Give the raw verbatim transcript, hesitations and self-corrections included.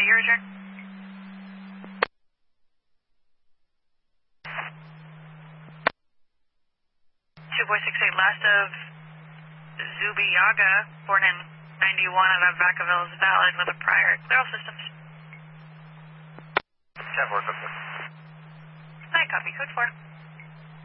your return. two four six eight, last of Zubiaga, born in ninety-one out of Vacaville is valid with a prior clear all systems. ten four, code four. Hi, copy, code four.